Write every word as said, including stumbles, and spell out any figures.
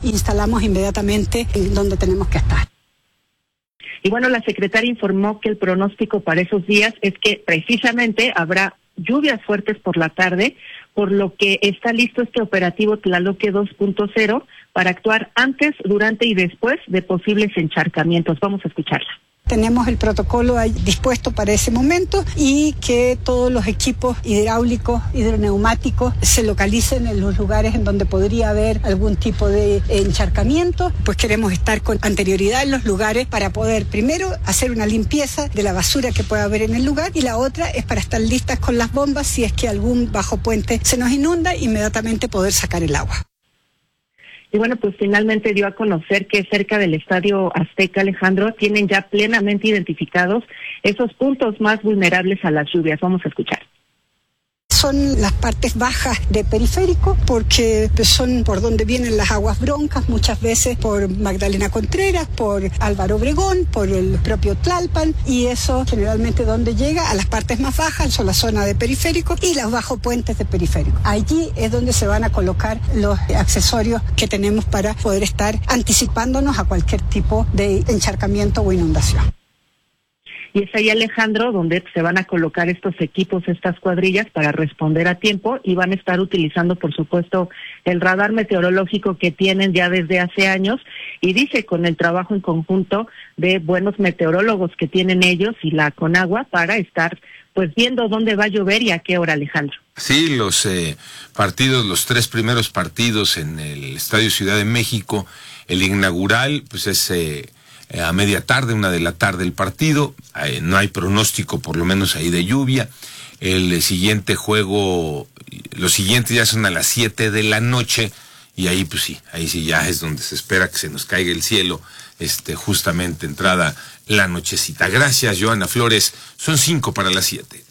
instalamos inmediatamente en donde tenemos que estar. Y bueno, la secretaria informó que el pronóstico para esos días es que precisamente habrá lluvias fuertes por la tarde, por lo que está listo este operativo Tlaloque dos punto cero para actuar antes, durante y después de posibles encharcamientos. Vamos a escucharla. Tenemos el protocolo ahí dispuesto para ese momento y que todos los equipos hidráulicos, hidroneumáticos se localicen en los lugares en donde podría haber algún tipo de encharcamiento. Pues queremos estar con anterioridad en los lugares para poder primero hacer una limpieza de la basura que pueda haber en el lugar, y la otra es para estar listas con las bombas si es que algún bajo puente se nos inunda, inmediatamente poder sacar el agua. Y bueno, pues finalmente dio a conocer que cerca del Estadio Azteca, Alejandro, tienen ya plenamente identificados esos puntos más vulnerables a las lluvias. Vamos a escuchar. Son las partes bajas de Periférico, porque son por donde vienen las aguas broncas, muchas veces por Magdalena Contreras, por Álvaro Obregón, por el propio Tlalpan, y eso generalmente donde llega a las partes más bajas, son la zona de Periférico y los bajos puentes de Periférico. Allí es donde se van a colocar los accesorios que tenemos para poder estar anticipándonos a cualquier tipo de encharcamiento o inundación. Y es ahí, Alejandro, donde se van a colocar estos equipos, estas cuadrillas, para responder a tiempo, y van a estar utilizando, por supuesto, el radar meteorológico que tienen ya desde hace años, y dice, con el trabajo en conjunto de buenos meteorólogos que tienen ellos y la Conagua, para estar pues viendo dónde va a llover y a qué hora, Alejandro. Sí, los eh, partidos, los tres primeros partidos en el Estadio Ciudad de México, el inaugural, pues es... Eh, a media tarde, una de la tarde el partido, eh, no hay pronóstico por lo menos ahí de lluvia. El siguiente juego, los siguientes ya son a las siete de la noche, y ahí pues sí, ahí sí ya es donde se espera que se nos caiga el cielo, este justamente entrada la nochecita. Gracias, Joana Flores, son cinco para las siete.